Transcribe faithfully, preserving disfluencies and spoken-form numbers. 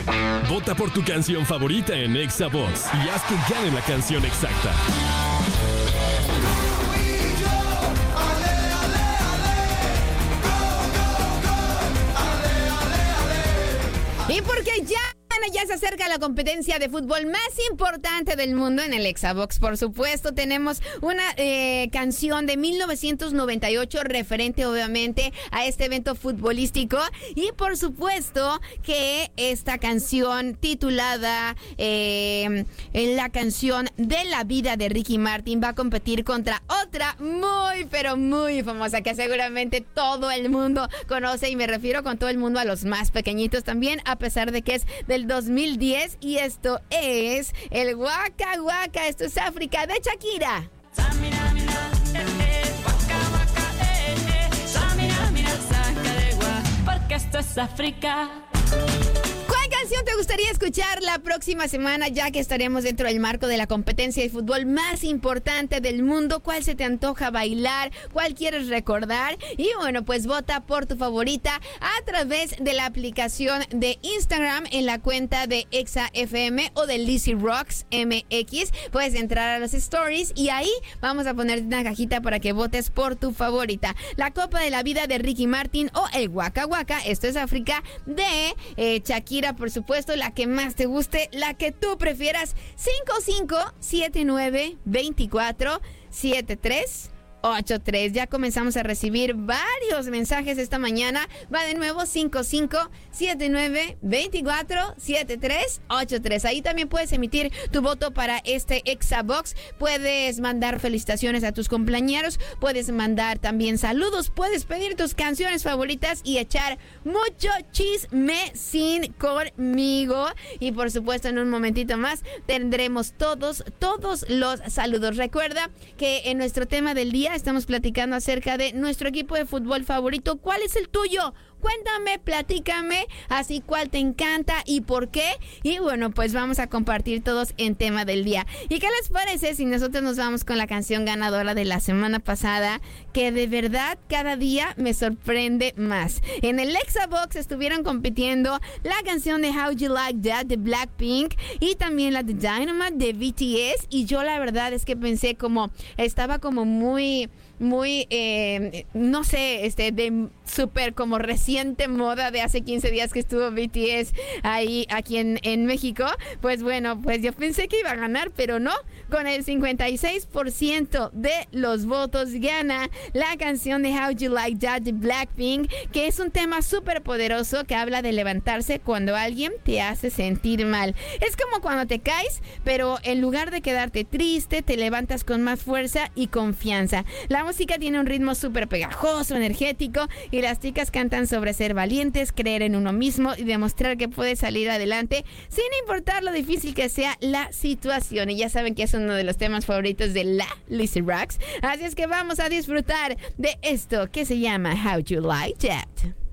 Vota por tu canción favorita en Exabox y haz que gane la canción exacta. Y porque ya... Bueno, ya se acerca la competencia de fútbol más importante del mundo en el Exabox. Por supuesto, tenemos una eh, canción de mil novecientos noventa y ocho referente, obviamente, a este evento futbolístico. Y por supuesto que esta canción titulada eh, La canción de la vida de Ricky Martin va a competir contra otra muy, pero muy famosa que seguramente todo el mundo conoce. Y me refiero con todo el mundo a los más pequeñitos también, a pesar de que es del dos mil diez, y esto es el Waka Waka. Esto es África de Shakira. Porque esto es África. ¿Qué canción te gustaría escuchar la próxima semana, ya que estaremos dentro del marco de la competencia de fútbol más importante del mundo? ¿Cuál se te antoja bailar? ¿Cuál quieres recordar? Y bueno, pues vota por tu favorita a través de la aplicación de Instagram en la cuenta de Exa F M o de Lizzy Rocks M X. Puedes entrar a los stories y ahí vamos a ponerte una cajita para que votes por tu favorita. La Copa de la Vida de Ricky Martin o el Waka Waka, esto es África, de eh, Shakira, por supuesto, la que más te guste, la que tú prefieras. Cinco cinco siete nueve dos cuatro siete tres ocho tres. Ya comenzamos a recibir varios mensajes esta mañana. Va de nuevo cinco cinco siete nueve dos cuatro siete tres ocho tres. Ahí también puedes emitir tu voto para este Exabox. Puedes mandar felicitaciones a tus compañeros, puedes mandar también saludos, puedes pedir tus canciones favoritas y echar mucho chisme sin conmigo. Y por supuesto, en un momentito más tendremos todos, todos los saludos. Recuerda que en nuestro tema del día estamos platicando acerca de nuestro equipo de fútbol favorito. ¿Cuál es el tuyo? Cuéntame, platícame, así cuál te encanta y por qué. Y bueno, pues vamos a compartir todos en tema del día. ¿Y qué les parece si nosotros nos vamos con la canción ganadora de la semana pasada? Que de verdad cada día me sorprende más. En el Exabox estuvieron compitiendo la canción de How You Like That de Blackpink y también la de Dynamite de B T S. Y yo la verdad es que pensé como, estaba como muy... muy, eh, no sé, este, de súper como reciente moda de hace quince días que estuvo B T S ahí, aquí en, en México. Pues bueno, pues yo pensé que iba a ganar, pero no. Con el cincuenta y seis por ciento de los votos gana la canción de How You Like That de Blackpink, que es un tema súper poderoso que habla de levantarse cuando alguien te hace sentir mal. Es como cuando te caes, pero en lugar de quedarte triste, te levantas con más fuerza y confianza. La música tiene un ritmo súper pegajoso, energético, y las chicas cantan sobre ser valientes, creer en uno mismo y demostrar que puedes salir adelante sin importar lo difícil que sea la situación. Y ya saben que es uno de los temas favoritos de la Lizzy Rocks. Así es que vamos a disfrutar de esto que se llama How You Like That.